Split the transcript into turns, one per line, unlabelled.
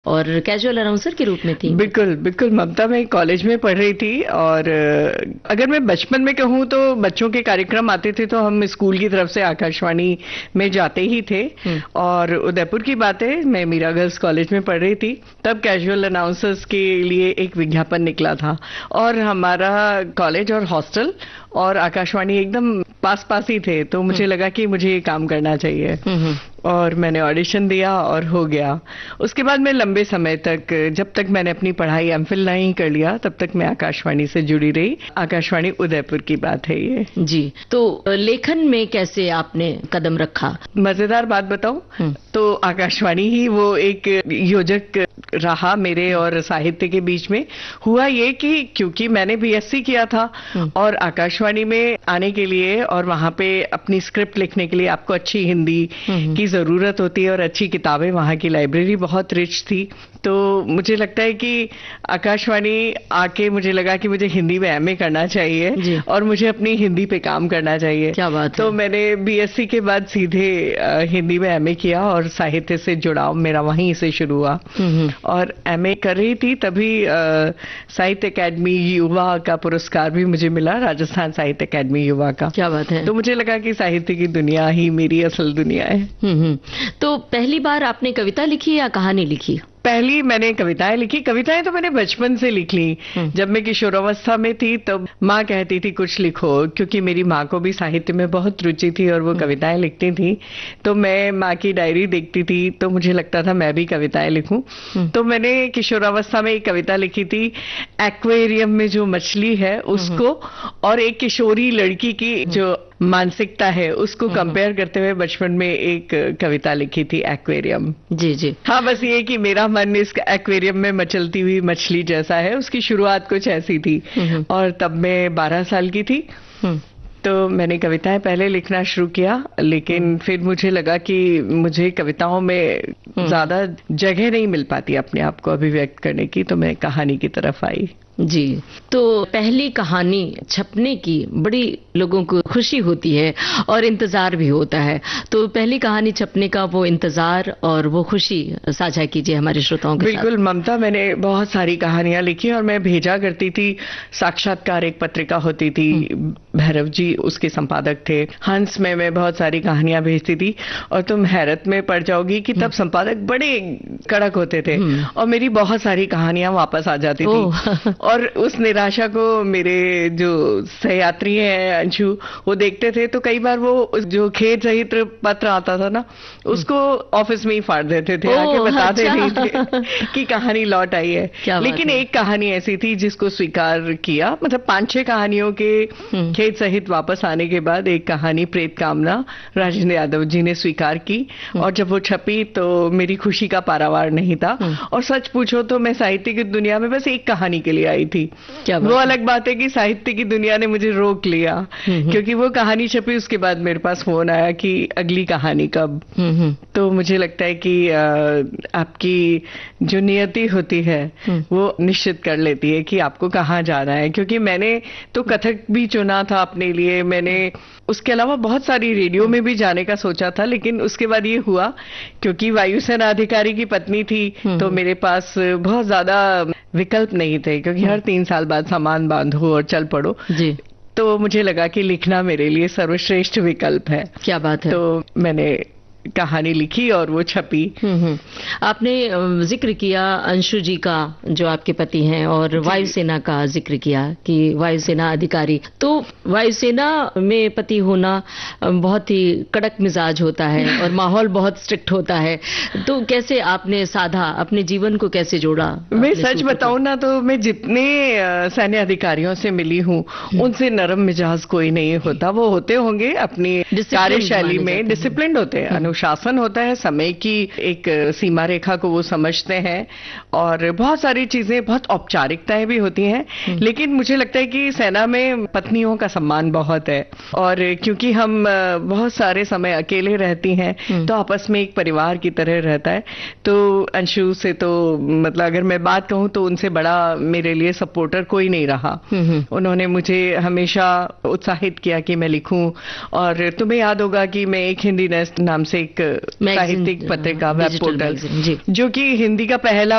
और casual announcer के रूप में थी।
बिल्कुल बिल्कुल ममता, मैं कॉलेज में पढ़ रही थी और अगर मैं बचपन में कहूँ तो बच्चों के कार्यक्रम आते थे तो हम स्कूल की तरफ से आकाशवाणी में जाते ही थे। और उदयपुर की बात है, मैं मीरा गर्ल्स कॉलेज में पढ़ रही थी, तब कैजुअल अनाउंसर्स के लिए एक विज्ञापन निकला था और हमारा कॉलेज और हॉस्टल और आकाशवाणी एकदम पास पास ही थे, तो मुझे लगा कि मुझे ये काम करना चाहिए और मैंने ऑडिशन दिया और हो गया। उसके बाद मैं लंबे समय तक, जब तक मैंने अपनी पढ़ाई एमफिल नहीं कर लिया, तब तक मैं आकाशवाणी से जुड़ी रही। आकाशवाणी उदयपुर की बात है ये।
जी, तो लेखन में कैसे आपने कदम रखा?
मजेदार बात बताऊं तो आकाशवाणी ही वो एक योजक रहा मेरे और साहित्य के बीच में। हुआ ये कि क्योंकि मैंने बीएससी किया था और आकाशवाणी में आने के लिए और वहां पे अपनी स्क्रिप्ट लिखने के लिए आपको अच्छी हिंदी की जरूरत होती है और अच्छी किताबें, वहां की लाइब्रेरी बहुत रिच थी। तो मुझे लगता है कि आकाशवाणी आके मुझे लगा कि मुझे हिंदी में एमए करना चाहिए और मुझे अपनी हिंदी पे काम करना चाहिए।
क्या बात
तो
है।
मैंने बीएससी के बाद सीधे हिंदी में एमए किया और साहित्य से जुड़ाव मेरा वहीं से शुरू हुआ। और एमए कर रही थी तभी साहित्य अकादमी युवा का पुरस्कार भी मुझे मिला, राजस्थान साहित्य अकादमी युवा का।
क्या बात है।
तो मुझे लगा कि साहित्य की दुनिया ही मेरी असल दुनिया है।
तो पहली बार आपने कविता लिखी या कहानी लिखी?
पहली मैंने कविताएं लिखी। कविताएं तो मैंने बचपन से लिख ली। जब मैं किशोरावस्था में थी तब माँ कहती थी कुछ लिखो, क्योंकि मेरी माँ को भी साहित्य में बहुत रुचि थी और वो कविताएं लिखती थी। तो मैं माँ की डायरी देखती थी तो मुझे लगता था मैं भी कविताएं लिखूं। तो मैंने किशोरावस्था में एक कविता लिखी थी, एक्वेरियम में जो मछली है उसको और एक किशोरी लड़की की जो मानसिकता है उसको कंपेयर करते हुए बचपन में एक कविता लिखी थी, एक्वेरियम।
जी जी।
हाँ, बस ये कि मेरा मन इस एक्वेरियम में मचलती हुई मछली जैसा है, उसकी शुरुआत कुछ ऐसी थी। और तब मैं 12 साल की थी। तो मैंने कविताएं पहले लिखना शुरू किया, लेकिन फिर मुझे लगा कि मुझे कविताओं में ज्यादा जगह नहीं मिल पाती अपने आप को अभिव्यक्त करने की, तो मैं कहानी की तरफ आई।
जी, तो पहली कहानी छपने की बड़ी लोगों को खुशी होती है और इंतजार भी होता है। तो पहली कहानी छपने का वो इंतजार और वो खुशी साझा कीजिए हमारे श्रोताओं के साथ।
बिल्कुल ममता, मैंने बहुत सारी कहानियां लिखी और मैं भेजा करती थी। साक्षात्कार एक पत्रिका होती थी, भैरव जी उसके संपादक थे। हंस में मैं बहुत सारी कहानियां भेजती थी और तुम हैरत में पड़ जाओगी कि तब संपादक बड़े कड़क होते थे और मेरी बहुत सारी कहानियां वापस आ जाती थी। और उस निराशा को मेरे जो सहयात्री हैं अंशु, वो देखते थे तो कई बार वो जो खेद सहित पत्र आता था ना, उसको ऑफिस में ही फाड़ देते थे, आके बताते नहीं थे कि कहानी लौट आई है। लेकिन एक कहानी ऐसी थी जिसको स्वीकार किया, मतलब 5-6 कहानियों के खेद सहित वापस आने के बाद एक कहानी प्रेत कामना राजेंद्र यादव जी ने स्वीकार की और जब वो छपी तो मेरी खुशी का पारावार नहीं था। और सच पूछो तो मैं साहित्य की दुनिया में बस एक कहानी के लिए आई थी। वो अलग बात है कि साहित्य की दुनिया ने मुझे रोक लिया, क्योंकि वो कहानी छपी उसके बाद मेरे पास फोन आया कि अगली कहानी कब। तो मुझे लगता है कि आपकी जो नियति होती है वो निश्चित कर लेती है कि आपको कहाँ जाना है। क्योंकि मैंने तो कथक भी चुना था अपने लिए, मैंने उसके अलावा बहुत सारी रेडियो में भी जाने का सोचा था, लेकिन उसके बाद ये हुआ क्योंकि वायुसेना अधिकारी की पत्नी थी तो मेरे पास बहुत ज्यादा विकल्प नहीं थे, क्योंकि हर 3 साल बाद सामान बांधो और चल पड़ो जी। तो मुझे लगा कि लिखना मेरे लिए सर्वश्रेष्ठ विकल्प है।
क्या बात है।
तो मैंने कहानी लिखी और वो छपी।
आपने जिक्र किया अंशु जी का, जो आपके पति हैं, और वायुसेना का जिक्र किया कि वायुसेना अधिकारी। तो वायुसेना में पति होना बहुत ही कड़क मिजाज होता है और माहौल बहुत स्ट्रिक्ट होता है। तो कैसे आपने साधा, अपने जीवन को कैसे जोड़ा?
मैं सच बताऊं ना तो मैं जितने सैन्य अधिकारियों से मिली हूँ उनसे नरम मिजाज कोई नहीं होता। वो होते होंगे अपनी कार्यशैली में डिसिप्लिन होते हैं, अनुशासन होता है, समय की एक सीमा रेखा को वो समझते हैं और बहुत सारी चीजें, बहुत औपचारिकताएं भी होती हैं। लेकिन मुझे लगता है कि सेना में पत्नियों का सम्मान बहुत है और क्योंकि हम बहुत सारे समय अकेले रहती हैं तो आपस में एक परिवार की तरह रहता है। तो अंशु से तो मतलब अगर मैं बात कहूं तो उनसे बड़ा मेरे लिए सपोर्टर कोई नहीं रहा। उन्होंने मुझे हमेशा उत्साहित किया कि मैं लिखूं। और तुम्हें याद होगा कि मैं एक हिंदी नेस्ट नाम से एक साहित्यिक पत्रिका, वेब पोर्टल, जो कि हिंदी का पहला